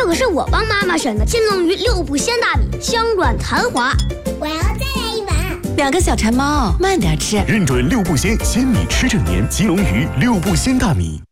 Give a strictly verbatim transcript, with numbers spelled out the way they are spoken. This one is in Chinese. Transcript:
可是我帮妈妈选的金龙鱼六步鲜大米，香软弹滑。 我要再来一碗。 两个小馋猫，慢点吃。 认准六步鲜，鲜米吃正年，金龙鱼六步鲜大米。